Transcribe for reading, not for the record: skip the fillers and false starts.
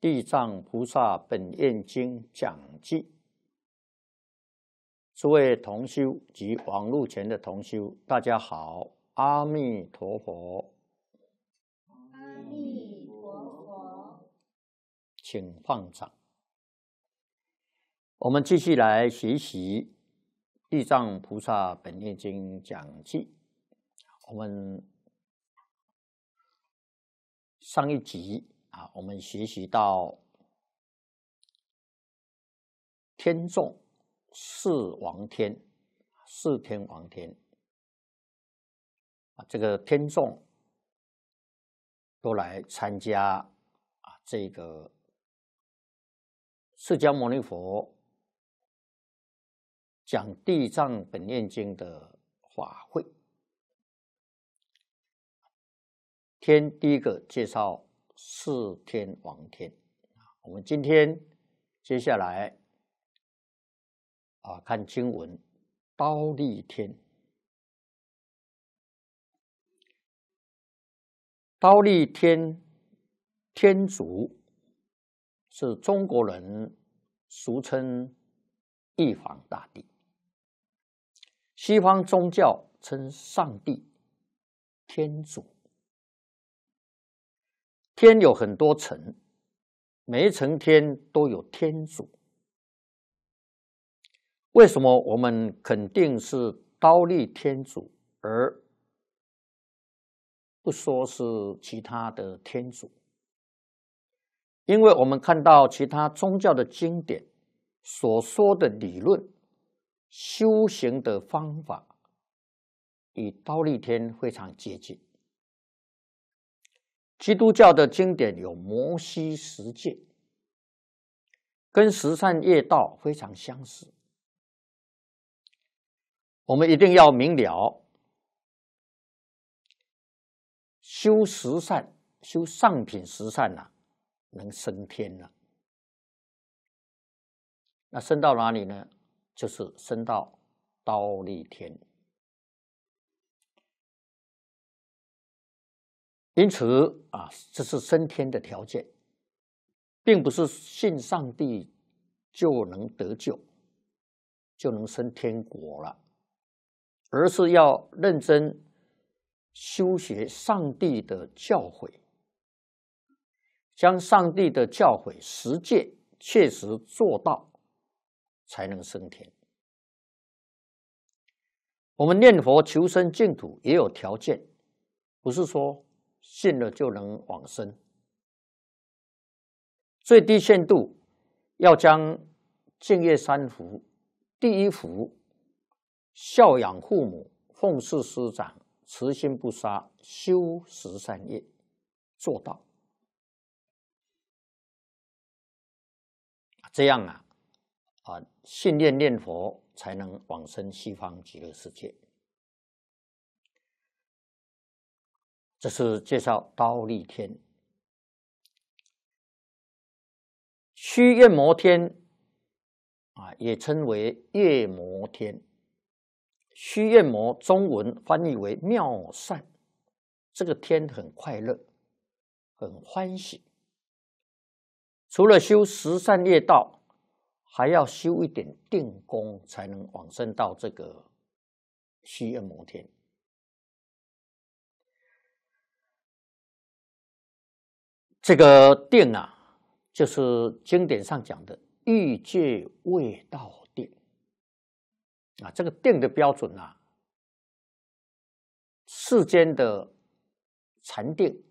地藏菩萨本愿经讲记，诸位同修及网络前的同修，大家好，阿弥陀佛。 阿弥陀佛， 请放掌。我们继续来学习《地藏菩萨本愿经讲记》。我们上一集我们学习到天众四王天，四天王天这个天众都来参加这个释迦牟尼佛讲地藏本愿经的法会。第一个介绍四天王天，我们今天接下来看经文忉利天。忉利天天主是中国人俗称玉皇大帝，西方宗教称上帝天主。天有很多层，每一层天都有天主。为什么我们肯定是忉利天主，而不说是其他的天主？因为我们看到其他宗教的经典所说的理论、修行的方法，与忉利天非常接近。基督教的经典有摩西十诫，跟十善业道非常相似。我们一定要明了，修十善、修上品十善能升天了。那升到哪里呢？就是升到忉利天。因此这是升天的条件，并不是信上帝就能得救，就能升天国了，而是要认真修学上帝的教诲，将上帝的教诲实践切实做到，才能升天。我们念佛求生净土也有条件，不是说信了就能往生。最低限度要将净业三福，第一福孝养父母、奉事师长、慈心不杀、修十善业做到，这样信念念佛才能往生西方极乐世界。这是介绍忉利天。须焰摩天也称为夜摩天。须焰摩中文翻译为妙善，这个天很快乐，很欢喜。除了修十善业道，还要修一点定功，才能往生到这个须焰摩天。这个定就是经典上讲的欲界未到定这个定的标准世间的禅定